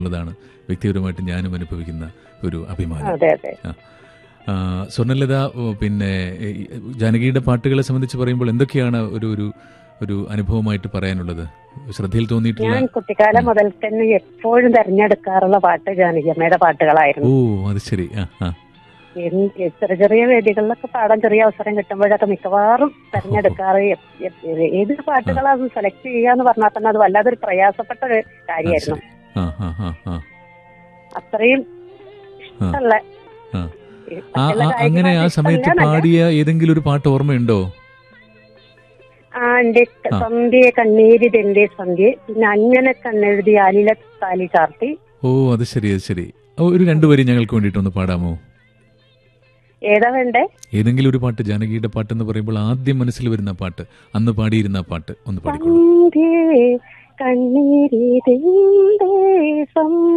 ഉള്ളതാണ് വ്യക്തിപരമായിട്ട് ഞാനും അനുഭവിക്കുന്ന ഒരു അഭിമാനം. അതെ അതെ. സ്വർണ്ണലത, പിന്നെ ജാനകിയുടെ പാട്ടുകളെ സംബന്ധിച്ച് പറയുമ്പോൾ എന്തൊക്കെയാണ് ഒരു ഒരു ഒരു അനുഭവമായിട്ട് പറയാനുള്ളത്, ശ്രദ്ധയിൽ തോന്നിയിട്ടുള്ള? ഞാൻ കുട്ടിക്കാലം മുതൽ തന്നെ എപ്പോഴും തെരഞ്ഞെടുക്കാറുള്ള പാട്ട് ജാനകിയമ്മയുടെ പാട്ടുകളായിരുന്നു. ഓ, അത് ശരി. ചെറിയ ചെറിയ വേദികളിലൊക്കെ പാടാൻ ചെറിയ അവസരം കിട്ടുമ്പോഴൊക്കെ മിക്കവാറും തെരഞ്ഞെടുക്കാറ്. ഏത് പാട്ടുകളാണ് സെലക്ട് ചെയ്യാന്ന് പറഞ്ഞാൽ തന്നെ അത് വല്ലാതൊരു പ്രയാസപ്പെട്ട ഒരു കാര്യമായിരുന്നു. അത്രയും ഇഷ്ടമുള്ള. അങ്ങനെ ആ സമയത്ത് പാടിയ ഏതെങ്കിലും ഒരു പാട്ട് ഓർമ്മയുണ്ടോ? എന്റെ സന്ധ്യ കണ്ണീര് തെന്റെ സന്ധ്യ, പിന്നെ അങ്ങനെ കണ്ണെഴുതി ആലില താലി ചാർത്തി. ഓ, അത് ശരി, അത് ശരി. ഒരു രണ്ടുപേരും ഞങ്ങൾക്ക് വേണ്ടിയിട്ടൊന്ന് പാടാമോ? ഏതാ വേണ്ടേ? ഏതെങ്കിലും ഒരു പാട്ട്, ജാനകിയുടെ പാട്ട് എന്ന് പറയുമ്പോൾ ആദ്യം മനസ്സിൽ വരുന്ന പാട്ട്, അന്ന് പാടിയിരുന്ന പാട്ട് ഒന്ന് പാടിക്കോളൂ. കണ്ണീര് തെന്റെ